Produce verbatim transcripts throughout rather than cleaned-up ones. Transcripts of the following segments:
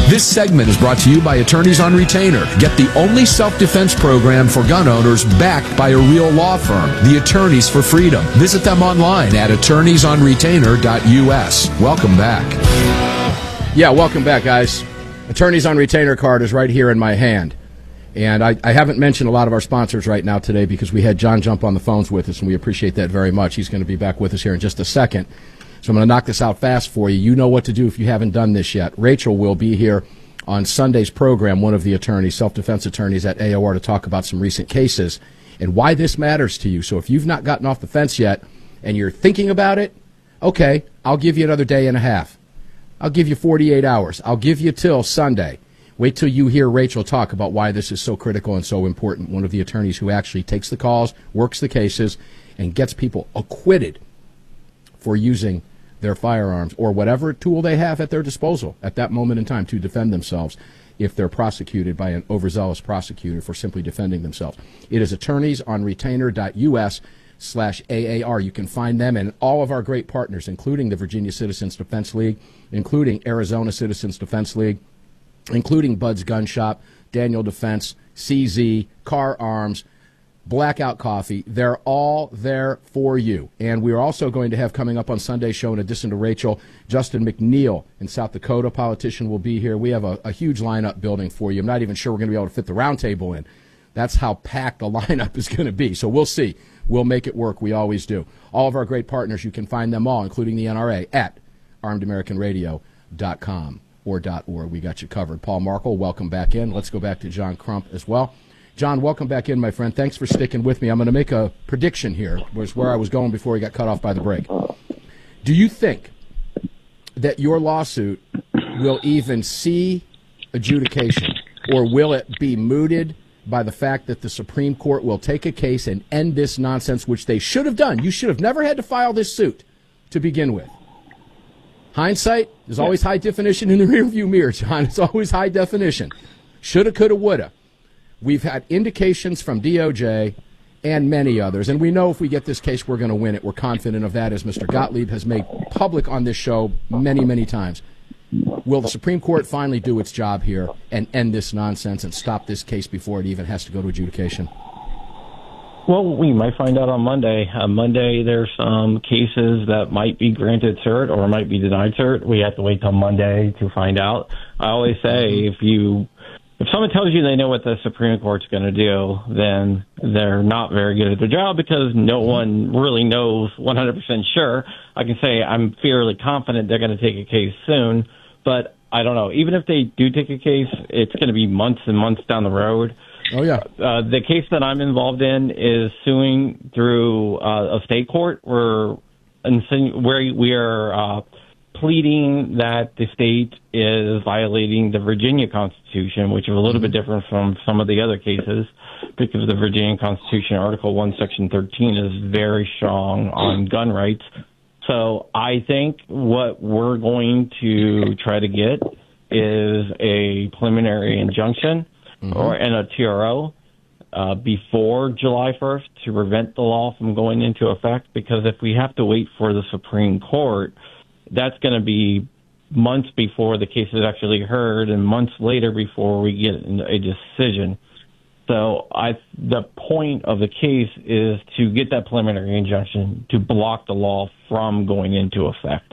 This segment is brought to you by Attorneys on Retainer. Get the only self-defense program for gun owners backed by a real law firm, the Attorneys for Freedom. Visit them online at attorneys on retainer dot U S. Welcome back. Yeah, welcome back, guys. Attorneys on Retainer card is right here in my hand. And I, I haven't mentioned a lot of our sponsors right now today because we had John jump on the phones with us, and we appreciate that very much. He's going to be back with us here in just a second. So I'm going to knock this out fast for you. You know what to do if you haven't done this yet. Rachel will be here on Sunday's program, one of the attorneys, self-defense attorneys at A O R, to talk about some recent cases and why this matters to you. So if you've not gotten off the fence yet and you're thinking about it, okay, I'll give you another day and a half. I'll give you forty-eight hours. I'll give you till Sunday. Wait till you hear Rachel talk about why this is so critical and so important. One of the attorneys who actually takes the calls, works the cases, and gets people acquitted for using their firearms or whatever tool they have at their disposal at that moment in time to defend themselves if they're prosecuted by an overzealous prosecutor for simply defending themselves. It is attorneys on retainer dot U S slash A A R. You can find them and all of our great partners, including the Virginia Citizens Defense League, including Arizona Citizens Defense League, including Bud's Gun Shop, Daniel Defense, C Z, Car Arms, Blackout Coffee. They're all there for you. And we're also going to have coming up on Sunday's show, in addition to Rachel, Justin McNeil in South Dakota, politician, will be here. We have a, a huge lineup building for you. I'm not even sure we're going to be able to fit the roundtable in. That's how packed the lineup is going to be. So we'll see. We'll make it work. We always do. All of our great partners, you can find them all, including the N R A, at armed american radio dot com or .org. We got you covered. Paul Markle, welcome back in. Let's go back to John Crump as well. John, welcome back in, my friend. Thanks for sticking with me. I'm going to make a prediction here, was where I was going before we got cut off by the break. Do you think that your lawsuit will even see adjudication, or will it be mooted by the fact that the Supreme Court will take a case and end this nonsense, which they should have done? You should have never had to file this suit to begin with. Hindsight is always high definition in the rearview mirror, John. It's always high definition. Shoulda, coulda, woulda. We've had indications from D O J and many others, and we know if we get this case, we're going to win it. We're confident of that, as Mister Gottlieb has made public on this show many, many times. Will the Supreme Court finally do its job here and end this nonsense and stop this case before it even has to go to adjudication? Well, we might find out on Monday. On Monday, there's some cases that might be granted cert or might be denied cert. We have to wait till Monday to find out. I always say if you... If someone tells you they know what the Supreme Court's going to do, then they're not very good at their job, because no one really knows one hundred percent sure. I can say I'm fairly confident they're going to take a case soon, but I don't know. Even if they do take a case, it's going to be months and months down the road. Oh, yeah. Uh, the case that I'm involved in is suing through uh, a state court where, where we are uh, pleading that the state is violating the Virginia Constitution, which is a little bit different from some of the other cases, because the Virginia Constitution, Article one, Section thirteen, is very strong on gun rights. So I think what we're going to try to get is a preliminary injunction mm-hmm. or and a T R O uh, before July first to prevent the law from going into effect, because if we have to wait for the Supreme Court, that's going to be months before the case is actually heard and months later before we get a decision. So I, the point of the case is to get that preliminary injunction to block the law from going into effect.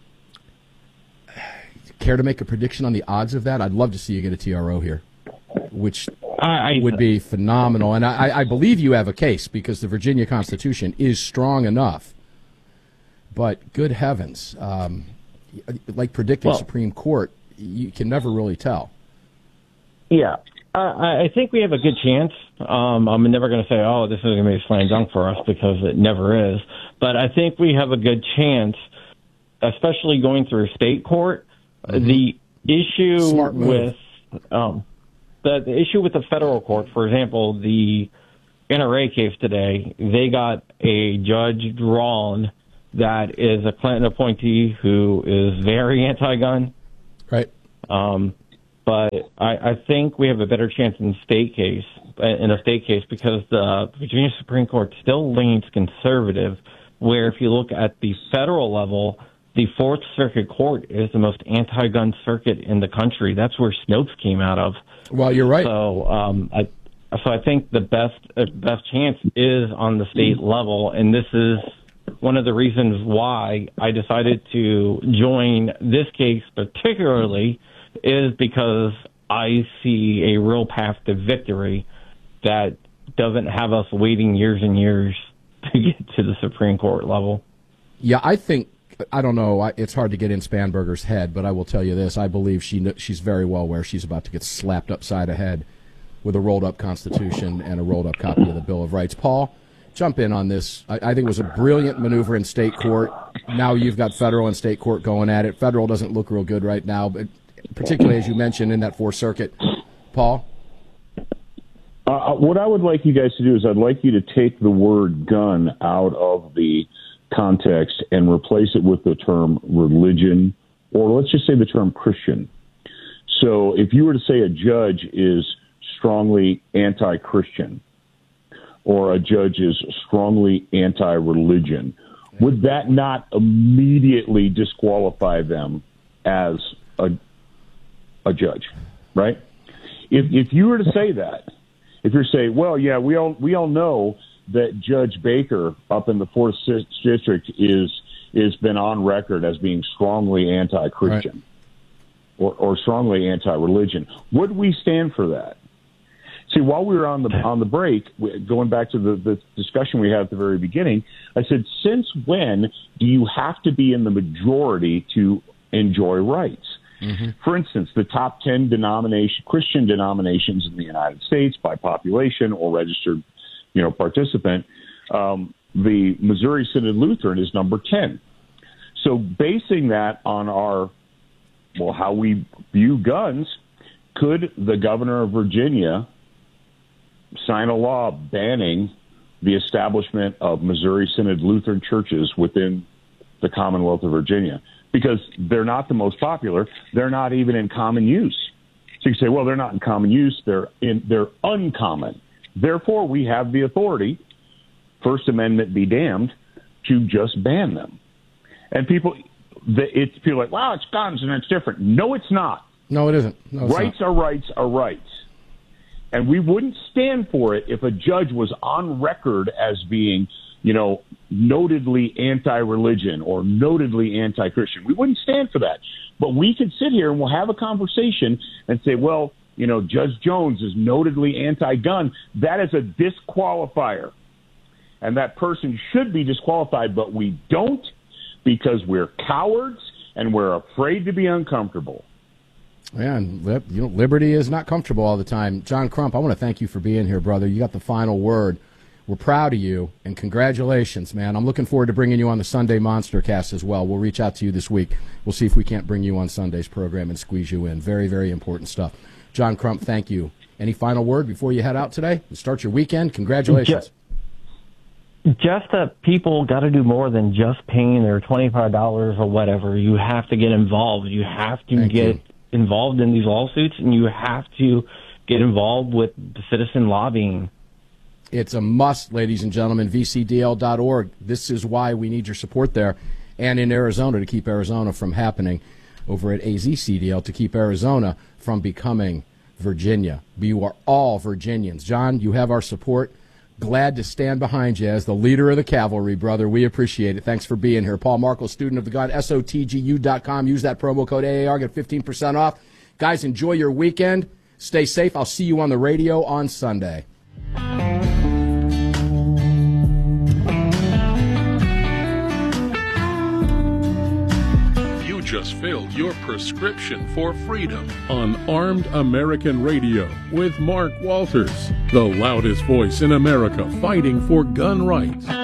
Care to make a prediction on the odds of that? I'd love to see you get a T R O here, which I, I, would be phenomenal. And I, I believe you have a case, because the Virginia Constitution is strong enough. But good heavens, um, like predicting well, Supreme Court, you can never really tell. Yeah, uh, I think we have a good chance. Um, I'm never going to say, oh, this is going to be a slam dunk for us, because it never is. But I think we have a good chance, especially going through state court. Mm-hmm. The issue with um, the, the issue with the federal court, for example, the N R A case today, they got a judge drawn that is a Clinton appointee who is very anti-gun. Right. Um, but I, I think we have a better chance in state case, in a state case, because the Virginia Supreme Court still leans conservative, where if you look at the federal level, the Fourth Circuit Court is the most anti-gun circuit in the country. That's where Snopes came out of. Well, you're right. So, um, I, so I think the best uh, best chance is on the state level, and this is one of the reasons why I decided to join this case particularly, is because I see a real path to victory that doesn't have us waiting years and years to get to the Supreme Court level. Yeah, I think, I don't know, I, it's hard to get in Spanberger's head, but I will tell you this. I believe she she's very well aware she's about to get slapped upside the head with a rolled-up Constitution and a rolled-up copy of the Bill of Rights. Paul, jump in on this. I, I think it was a brilliant maneuver in state court. Now you've got federal and state court going at it. Federal doesn't look real good right now, but particularly, as you mentioned, in that Fourth Circuit. Paul? Uh, what I would like you guys to do is I'd like you to take the word gun out of the context and replace it with the term religion, or let's just say the term Christian. So if you were to say a judge is strongly anti-Christian or a judge is strongly anti-religion, would that not immediately disqualify them as a, a judge, right? If if you were to say that, if you're saying, well, yeah, we all we all know that Judge Baker up in the Fourth District is is been on record as being strongly anti-Christian, right, or, or strongly anti-religion. Would we stand for that? See, while we were on the on the break, going back to the, the discussion we had at the very beginning, I said, since when do you have to be in the majority to enjoy rights? Mm-hmm. For instance, the top ten denomination Christian denominations in the United States by population or registered, you know, participant, um, the Missouri Synod Lutheran is number ten. So basing that on our, well, how we view guns, could the governor of Virginia sign a law banning the establishment of Missouri Synod Lutheran churches within the Commonwealth of Virginia? Because they're not the most popular. They're not even in common use. So you say, well, they're not in common use. They're in, they're uncommon. Therefore, we have the authority, First Amendment be damned, to just ban them. And people, it's people are like, wow, it's guns and it's different. No, it's not. No, it isn't. No, it's rights not. are rights are rights. And we wouldn't stand for it if a judge was on record as being, you know, notedly anti-religion or notedly anti-Christian. We wouldn't stand for that. But we could sit here and we'll have a conversation and say, well, you know, Judge Jones is notedly anti-gun. That is a disqualifier. And that person should be disqualified, but we don't, because we're cowards and we're afraid to be uncomfortable. Yeah, and you know, liberty is not comfortable all the time. John Crump, I want to thank you for being here, brother. You got the final word. We're proud of you, and congratulations, man. I'm looking forward to bringing you on the Sunday Monster Cast as well. We'll reach out to you this week. We'll see if we can't bring you on Sunday's program and squeeze you in. Very, very important stuff. John Crump, thank you. Any final word before you head out today? Start your weekend. Congratulations. Just that people got to do more than just paying their twenty-five dollars or whatever. You have to get involved. You have to Thank get you. involved in these lawsuits, and you have to get involved with citizen lobbying. It's a must, ladies and gentlemen, v c d l dot org. This is why we need your support there, and in Arizona to keep Arizona from happening, over at A Z C D L to keep Arizona from becoming Virginia. You are all Virginians. John, you have our support. Glad to stand behind you as the leader of the cavalry, brother. We appreciate it. Thanks for being here. Paul Markel, student of the gun, S O T G U dot com. Use that promo code A A R, get fifteen percent off. Guys, enjoy your weekend. Stay safe. I'll see you on the radio on Sunday. Just filled your prescription for freedom on Armed American Radio with Mark Walters, the loudest voice in America fighting for gun rights.